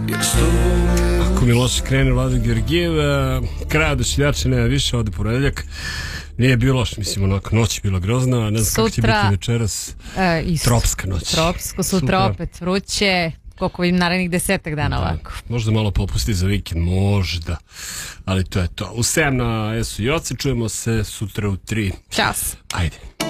Ako mi loše krene Vladan Georgijev, kraja došljače nema više, ovde ponedeljak. Nije bilo loš, mislim, onako, noć je bila grozna, ne znam kako će biti večeras. Tropska noć. Tropsko, sutra opet vruće, koliko vidim narednih 10 dana ovako. Možda malo popusti za vikend, možda, ali to je to. U 7 na SOS, čujemo se sutra u 3. Ćas. Ajde.